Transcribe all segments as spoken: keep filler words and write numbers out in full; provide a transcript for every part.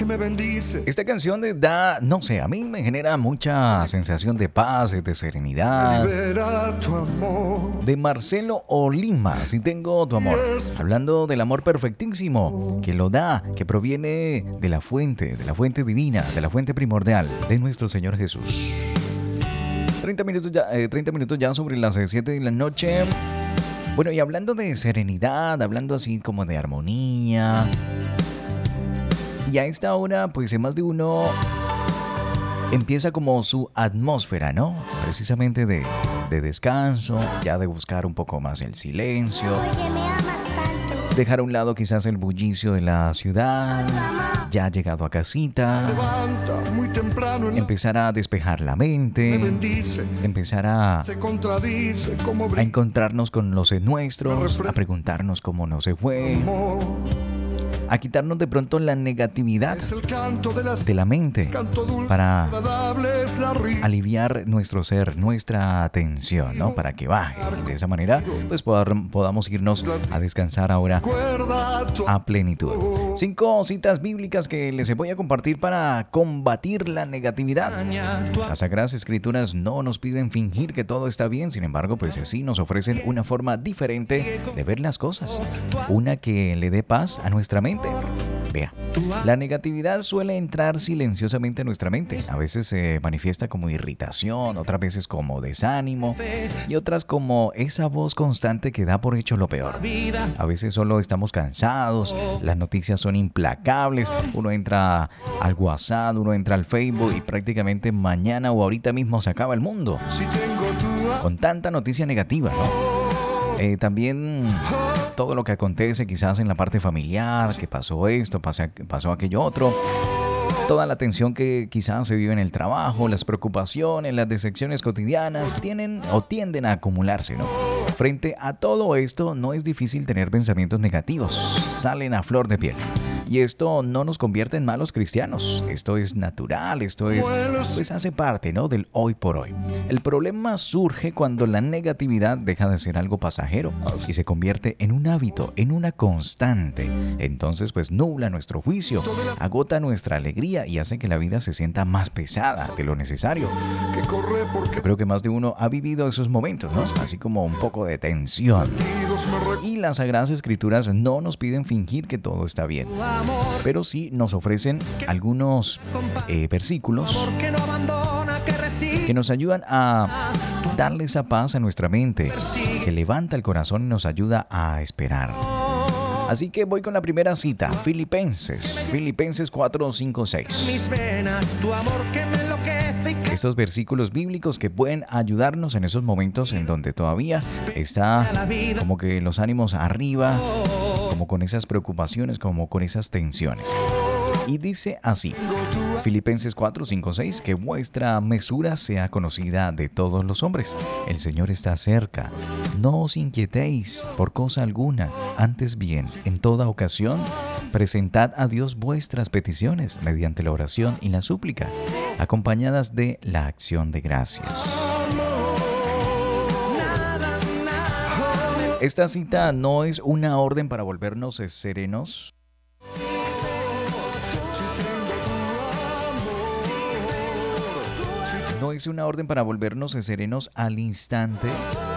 me bendice. Esta canción de da, no sé, a mí me genera mucha sensación de paz, de serenidad. Libera tu amor. De Marcelo Olima, Si tengo tu amor. Hablando del amor perfectísimo, que lo da, que proviene de la fuente, de la fuente divina, de la fuente primordial, de nuestro Señor Jesús. treinta minutos ya, eh, treinta minutos ya sobre las siete de la noche. Bueno, y hablando de serenidad, hablando así como de armonía. Y a esta hora, pues en más de uno empieza como su atmósfera, ¿no? Precisamente de, de descanso, ya de buscar un poco más el silencio. Dejar a un lado quizás el bullicio de la ciudad, ya ha llegado a casita, empezar a despejar la mente, empezar a, a encontrarnos con los nuestros, a preguntarnos cómo nos se fue, a quitarnos de pronto la negatividad de la mente para aliviar nuestro ser, nuestra atención, ¿no? Para que baje. Y de esa manera, pues podamos irnos a descansar ahora a plenitud. Cinco citas bíblicas que les voy a compartir para combatir la negatividad. Las Sagradas Escrituras no nos piden fingir que todo está bien, sin embargo, pues sí nos ofrecen una forma diferente de ver las cosas. Una que le dé paz a nuestra mente. Vea, la negatividad suele entrar silenciosamente en nuestra mente. A veces se manifiesta como irritación, otras veces como desánimo y otras como esa voz constante que da por hecho lo peor. A veces solo estamos cansados, las noticias son implacables, uno entra al WhatsApp, uno entra al Facebook y prácticamente mañana o ahorita mismo se acaba el mundo. Con tanta noticia negativa, ¿no? Eh, también todo lo que acontece quizás en la parte familiar, que pasó esto, pasó, pasó aquello otro, toda la tensión que quizás se vive en el trabajo, las preocupaciones, las decepciones cotidianas tienen o tienden a acumularse, ¿no? Frente a todo esto no es difícil tener pensamientos negativos, salen a flor de piel. Y esto no nos convierte en malos cristianos. Esto es natural, esto es, pues hace parte, ¿no?, del hoy por hoy. El problema surge cuando la negatividad deja de ser algo pasajero y se convierte en un hábito, en una constante. Entonces, pues nubla nuestro juicio, agota nuestra alegría y hace que la vida se sienta más pesada de lo necesario. Yo creo que más de uno ha vivido esos momentos, ¿no? Así como un poco de tensión. Y las Sagradas Escrituras no nos piden fingir que todo está bien, pero sí nos ofrecen algunos eh, versículos que nos ayudan a darle esa paz a nuestra mente, que levanta el corazón y nos ayuda a esperar. Así que voy con la primera cita, Filipenses, Filipenses cuatro, cinco, seis. Estos versículos bíblicos que pueden ayudarnos en esos momentos en donde todavía está como que los ánimos arriba, como con esas preocupaciones, como con esas tensiones. Y dice así, Filipenses cuatro, cinco, seis, que vuestra mesura sea conocida de todos los hombres. El Señor está cerca. No os inquietéis por cosa alguna, antes bien, en toda ocasión, presentad a Dios vuestras peticiones mediante la oración y la súplica, acompañadas de la acción de gracias. Esta cita no es una orden para volvernos serenos. No es una orden para volvernos serenos al instante.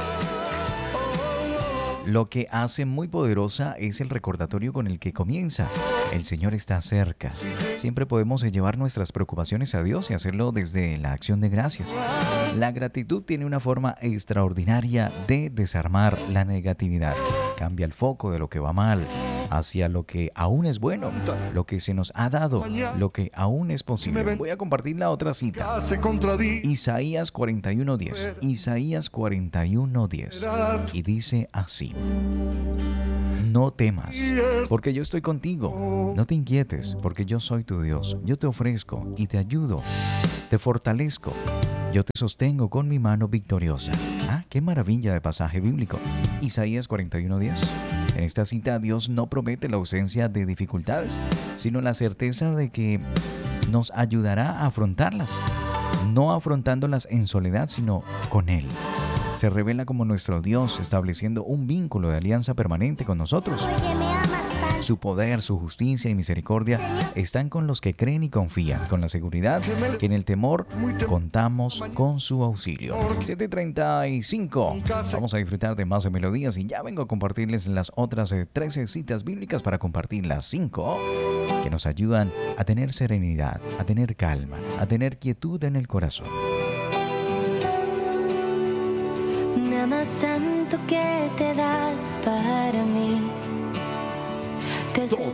Lo que hace muy poderosa es el recordatorio con el que comienza. El Señor está cerca. Siempre podemos llevar nuestras preocupaciones a Dios y hacerlo desde la acción de gracias. La gratitud tiene una forma extraordinaria de desarmar la negatividad. Cambia el foco de lo que va mal hacia lo que aún es bueno, lo que se nos ha dado, lo que aún es posible. Voy a compartir la otra cita. Isaías cuarenta y uno, diez. Isaías cuarenta y uno, diez. Y dice así: no temas, porque yo estoy contigo. No te inquietes, porque yo soy tu Dios. Yo te ofrezco y te ayudo. Te fortalezco. Yo te sostengo con mi mano victoriosa. Ah, qué maravilla de pasaje bíblico. Isaías cuarenta y uno, diez. En esta cita, Dios no promete la ausencia de dificultades, sino la certeza de que nos ayudará a afrontarlas. No afrontándolas en soledad, sino con Él. Se revela como nuestro Dios, estableciendo un vínculo de alianza permanente con nosotros. Su poder, su justicia y misericordia están con los que creen y confían, con la seguridad que en el temor contamos con su auxilio. siete y treinta y cinco. Vamos a disfrutar de más de melodías y ya vengo a compartirles las otras eh, trece citas bíblicas para compartir las cinco que nos ayudan a tener serenidad, a tener calma, a tener quietud en el corazón. Me amas tanto que te das para mí. Te